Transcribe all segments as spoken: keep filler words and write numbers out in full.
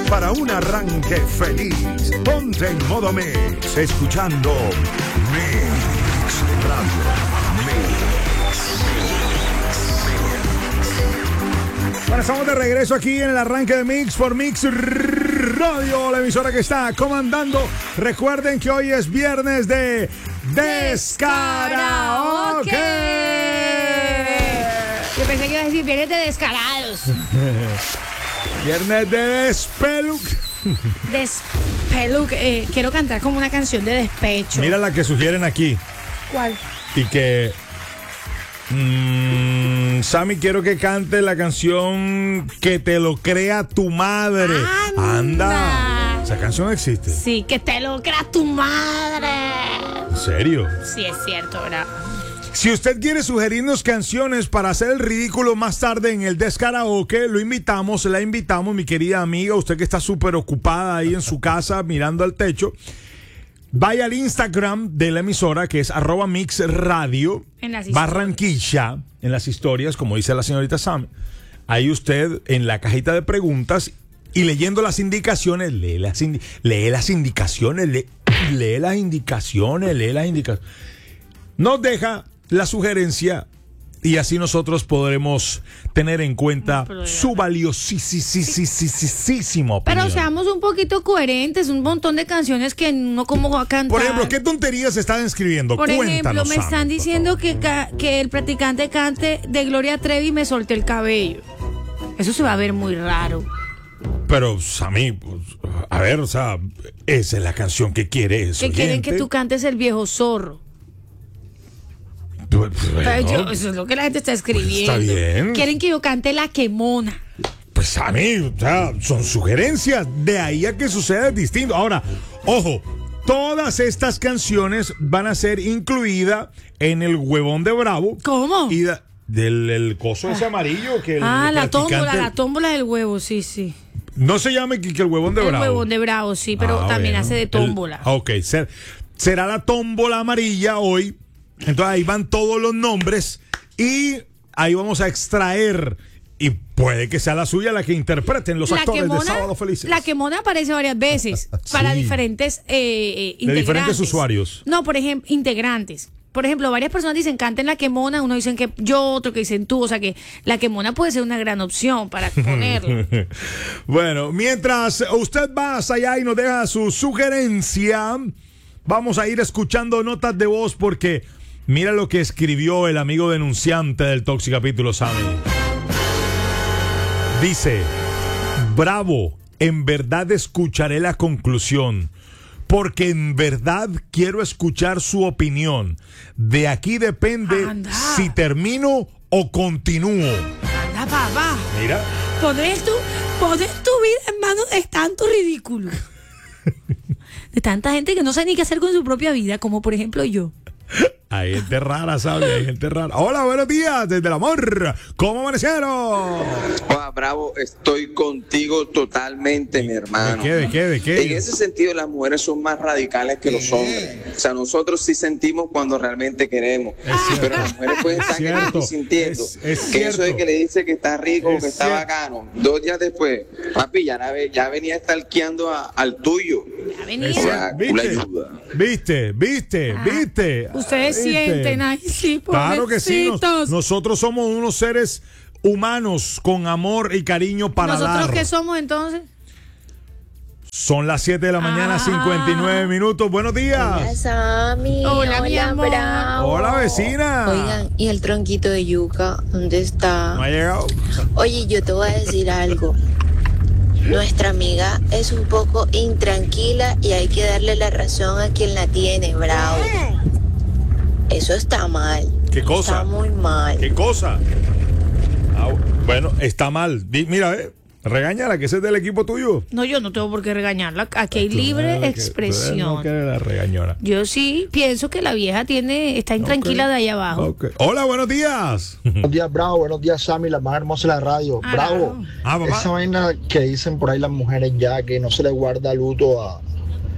para un arranque feliz. Ponte en modo Mix, escuchando Mix Radio. Mix. Bueno, estamos de regreso aquí en el arranque de Mix por Mix Radio, la emisora que está comandando. Recuerden que hoy es viernes de Descaraoke. Yo pensé que iba a decir viernes de descarados. Viernes de Despeluc. Despeluc. Eh, quiero cantar como una canción de despecho. Mira la que sugieren aquí. ¿Cuál? Y que mmm, Sammy, quiero que cante la canción Que te lo crea tu madre. Anda. Anda. Esa canción existe. Sí, que te lo crea tu madre. ¿En serio? Sí, es cierto, ¿verdad? Si usted quiere sugerirnos canciones para hacer el ridículo más tarde en el Descaraoke, lo invitamos, la invitamos, mi querida amiga, usted que está súper ocupada ahí en su casa mirando al techo. Vaya al Instagram de la emisora, que es arroba Mix Radio Barranquilla, en las historias, como dice la señorita Sam. Ahí usted, en la cajita de preguntas, y leyendo las indicaciones, lee las, indi- lee las indicaciones, lee, lee las indicaciones, lee las indicaciones. Nos deja la sugerencia y así nosotros podremos tener en cuenta su valiosísimo opinión. Pero seamos un poquito coherentes, un montón de canciones que no como va a cantar. Por ejemplo, ¿qué tonterías están escribiendo? Por Cuéntanos, ejemplo, me Sammy, están diciendo que, ca- que el practicante cante de Gloria Trevi Me solté el cabello. Eso se va a ver muy raro. Pero, Sammy, pues, a ver, o sea, esa es la canción que quiere eso. Que quieren que tú cantes El viejo zorro. Bueno, Yo- eso es lo que la gente está escribiendo. Está bien. Quieren que yo cante La Quemona. pues a mí, o sea, son sugerencias. De ahí a que suceda es distinto. Ahora, ojo, todas estas canciones van a ser incluidas en el huevón de Bravo. ¿Cómo? Y da- del el coso ese amarillo que el Ah, la practicante- tómbola, la tómbola del huevo, sí, sí. No se llame que, que el huevón de El Bravo. huevón de Bravo, sí, pero Ah, también bueno. hace de El- tómbola. ok, ser- será la tómbola amarilla hoy. Entonces ahí van todos los nombres y ahí vamos a extraer. Y puede que sea la suya la que interpreten los La actores Quemona- de Sábado Felices. La Quemona aparece varias veces para Sí. diferentes eh, eh, De integrantes. diferentes usuarios. No, por ejemplo, integrantes. Por ejemplo, varias personas dicen canten La Quemona, uno dicen que yo, otro que dicen tú, o sea que La Quemona puede ser una gran opción para ponerlo. Bueno, mientras usted va hasta allá y nos deja su sugerencia, vamos a ir escuchando notas de voz porque mira lo que escribió el amigo denunciante del Toxicapítulo, Sammy. Dice: bravo, en verdad escucharé la conclusión, porque en verdad quiero escuchar su opinión. De aquí depende Anda. si termino o continúo. Anda, papá. Mira. Poner tu, poner tu vida en manos de tanto ridículo. De tanta gente que no sabe ni qué hacer con su propia vida, como por ejemplo yo. Hay gente rara, ¿sabes? Hay gente rara. Hola, buenos días, desde el amor. ¿Cómo amanecieron? Juan Bravo, estoy contigo totalmente, mi hermano. ¿De qué, de qué, de qué? En ese sentido, las mujeres son más radicales que los hombres. O sea, nosotros sí sentimos cuando realmente queremos. Pero las mujeres pueden estar cierto, queriendo y sintiendo. es- es que eso de cierto. que le dice que está rico, Es que está cierto. bacano. Dos días después, papi, ya, na- ya venía stalkeando a- al tuyo. Ya venía. O sea, una ¿Viste? ayuda. ¿Viste? ¿Viste? Ah, ¿Viste? Ustedes ¿Viste? sienten, ay, sí, Claro que sí. nos- pobrecitos. nosotros somos unos seres humanos con amor y cariño para ¿Nosotros dar. qué somos entonces? Son las siete de la mañana, Ah. cincuenta y nueve minutos. Buenos Hola, días. Sammy. Hola, mi amor. Bravo. Hola, vecina. Oigan, ¿y el tronquito de yuca? ¿Dónde está? ¿No ha llegado? Oye, yo te voy a decir algo. Nuestra amiga es un poco intranquila y hay que darle la razón a quien la tiene, Bravo. Eso está mal. ¿Qué cosa? Está muy mal. ¿Qué cosa? Ah, bueno, está mal. Di- Mira, eh, regáñala, que ese es del equipo tuyo. No, yo no tengo por qué regañarla. Aquí hay libre Ah, que- expresión. No quiere la regañona. Yo sí pienso que la vieja tiene está intranquila Ok. de allá abajo. Ok. Hola, buenos días. Buenos días, Bravo. Buenos días, Sammy, la más hermosa de la radio. Ah, Bravo. Ah, papá. Esa vaina que dicen por ahí las mujeres ya, que no se le guarda luto a,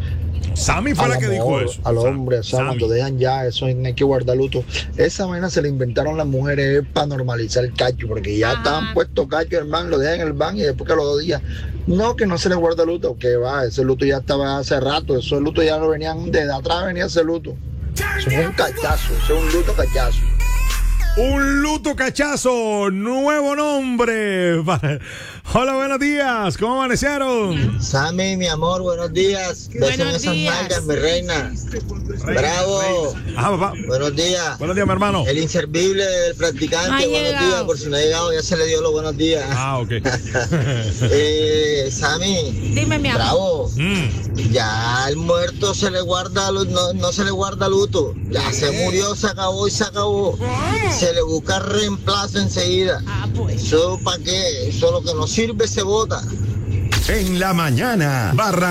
Sammy fue al la que dijo amor, eso. al Sam- hombre, o sea, Sammy. cuando dejan ya eso, no hay que guardar luto. Esa vaina se la inventaron las mujeres para normalizar el cacho, porque ya Ajá. estaban puestos cacho en el ban, lo dejan en el ban y después que los dos días. No, que no se le guarda luto, que va, ese luto ya estaba hace rato, esos lutos ya lo venían, desde atrás venía ese luto. Eso es un cachazo, eso es un luto cachazo. Un luto cachazo, nuevo nombre. para- Hola, buenos días. ¿Cómo amanecieron? Sammy, mi amor, buenos días. Besos en Buenos esas días. nalgas, mi reina. Bravo. Ah, papá. Buenos días. Buenos días, mi hermano. El inservible del practicante, No ha buenos llegado. días. Por si no ha llegado, ya se le dio los buenos días. Ah, ok. eh, Sammy, Dime, mi amor. bravo. Mm. Ya al muerto se le guarda, lu- no, no se le guarda luto. Ya se murió, se acabó y se acabó. Se le busca reemplazo enseguida. Ah, pues. Eso para qué, eso lo que no sirve se bota. En la mañana, Barranquilla.